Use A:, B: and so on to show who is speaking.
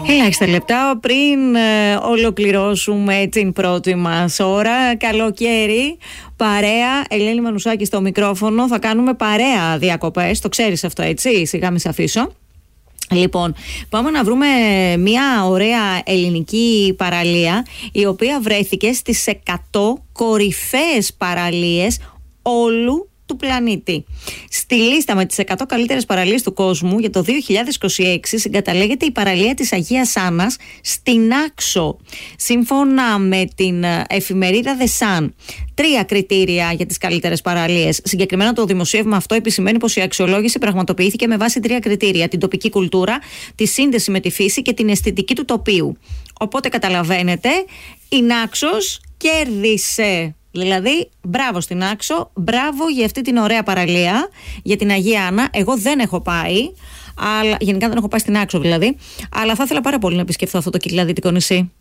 A: Ελάχιστα λεπτά πριν ολοκληρώσουμε την πρώτη μας ώρα. Καλοκαίρι, παρέα, Ελένη Μανουσάκη στο μικρόφωνο. Θα κάνουμε παρέα διακοπές, το ξέρεις αυτό, έτσι, σιγά μη σε αφήσω. Λοιπόν, πάμε να βρούμε μια ωραία ελληνική παραλία, η οποία βρέθηκε στις 100 κορυφαίες παραλίες όλου του πλανήτη. Στη λίστα με τις 100 καλύτερες παραλίες του κόσμου για το 2026 συγκαταλέγεται η παραλία της Αγίας Άννας στην Άξο. Σύμφωνα με την εφημερίδα The Sun, 3 κριτήρια για τις καλύτερες παραλίες. Συγκεκριμένα το δημοσίευμα αυτό επισημαίνει πως η αξιολόγηση πραγματοποιήθηκε με βάση 3 κριτήρια: την τοπική κουλτούρα, τη σύνδεση με τη φύση και την αισθητική του τοπίου. Οπότε καταλαβαίνετε, η Νάξος κέρδισε. Δηλαδή, μπράβο στην Άξο, μπράβο για αυτή την ωραία παραλία, για την Αγία Άννα. Εγώ δεν έχω πάει, αλλά, γενικά δεν έχω πάει στην Άξο δηλαδή, αλλά θα ήθελα πάρα πολύ να επισκεφθώ αυτό το κυκλαδίτικο νησί.